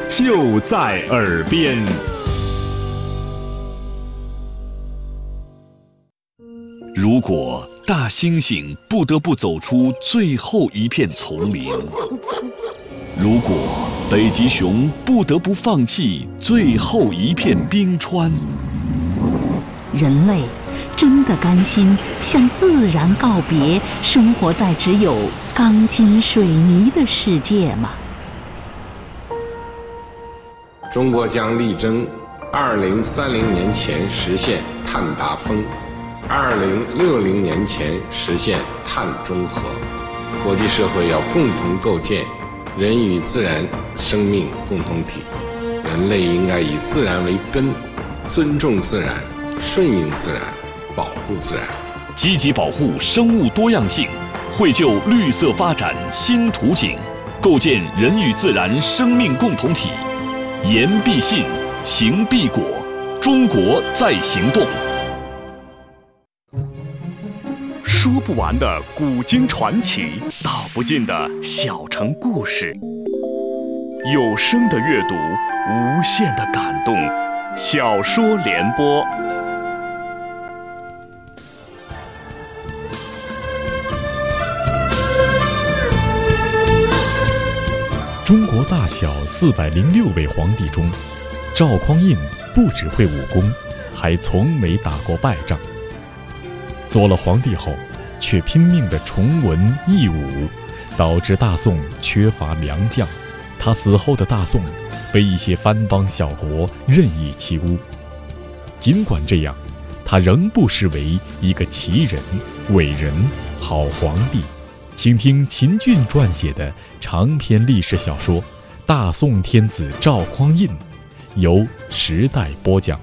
就在耳边。如果大猩猩不得不走出最后一片丛林，如果北极熊不得不放弃最后一片冰川， 人类真的甘心向自然告别，生活在只有钢筋水泥的世界吗？ 中国将力争2030年前实现碳达峰，2060年前实现碳中和。国际社会要共同构建人与自然生命共同体，人类应该以自然为根，尊重自然，顺应自然，保护自然， 积极保护生物多样性，绘就绿色发展新图景，构建人与自然生命共同体。言必信，行必果，中国在行动。说不完的古今传奇，道不尽的小城故事，有声的阅读，无限的感动。小说联播。 中国大小406位皇帝中，赵匡胤不只会武功，还从没打过败仗。做了皇帝后，却拼命地崇文抑武，导致大宋缺乏良将。他死后的大宋被一些藩邦小国任意欺侮。尽管这样，他仍不失为一个奇人、伟人、好皇帝。请听秦俊撰写的长篇历史小说《大宋天子赵匡胤》，由时代播讲。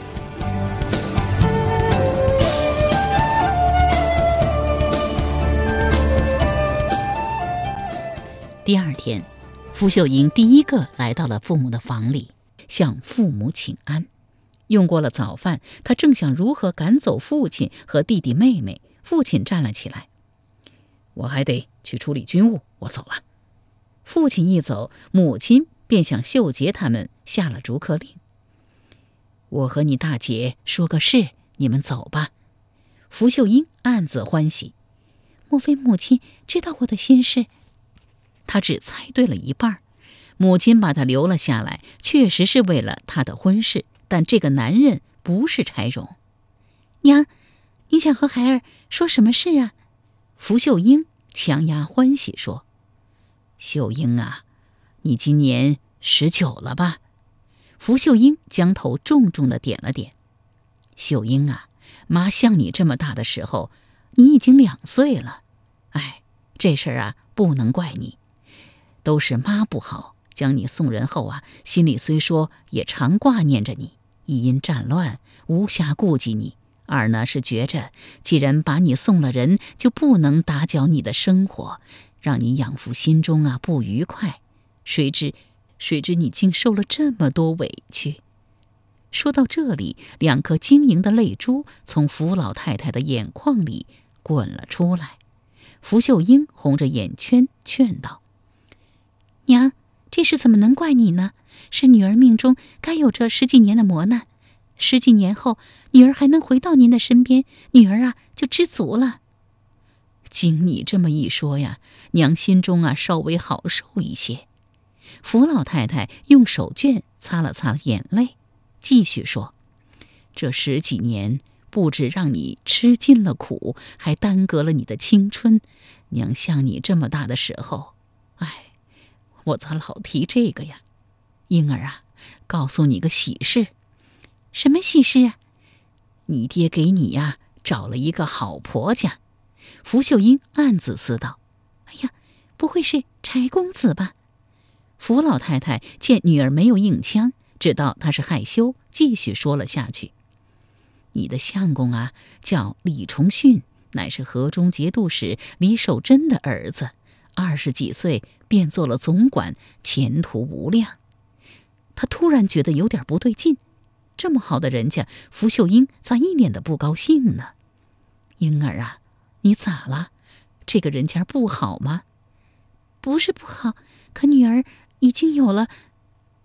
第二天，傅秀英第一个来到了父母的房里，向父母请安。用过了早饭，他正想如何赶走父亲和弟弟妹妹，父亲站了起来：“我还得去处理军务，我走了。”父亲一走，母亲便向秀杰他们下了逐客令：“我和你大姐说个事，你们走吧。”傅秀英暗自欢喜，莫非母亲知道我的心事？他只猜对了一半。母亲把他留了下来，确实是为了他的婚事，但这个男人不是柴荣。娘，你想和孩儿说什么事啊？傅秀英强压欢喜说：“秀英啊，你今年19了吧？”傅秀英将头重重地点了点。秀英啊，妈像你这么大的时候，你已经2岁了。哎，这事儿啊，不能怪你，都是妈不好，将你送人后啊，心里虽说也常挂念着你，一因战乱无暇顾及你，二呢是觉着既然把你送了人，就不能打搅你的生活，让你养父心中啊不愉快。谁知你竟受了这么多委屈。说到这里，2颗晶莹的泪珠从傅老太太的眼眶里滚了出来。傅秀英红着眼圈劝道：“娘，这事怎么能怪你呢？是女儿命中该有这10几年的磨难，10几年后女儿还能回到您的身边，女儿啊就知足了。”经你这么一说呀，娘心中啊稍微好受一些。傅老太太用手绢擦了擦眼泪，继续说：“这10几年不止让你吃尽了苦，还耽搁了你的青春。娘像你这么大的时候，哎，我咋老提这个呀？英儿啊，告诉你个喜事。”“什么喜事啊？”“你爹给你呀找了一个好婆家。”傅秀英暗自思道：“哎呀，不会是柴公子吧？”傅老太太见女儿没有应腔，知道她是害羞，继续说了下去：“你的相公啊，叫李重训，乃是河中节度使李守贞的儿子，20几岁便做了总管，前途无量。”他突然觉得有点不对劲，这么好的人家，傅秀英咋一脸的不高兴呢？“英儿啊，你咋了？这个人家不好吗？”“不是不好，可女儿已经有了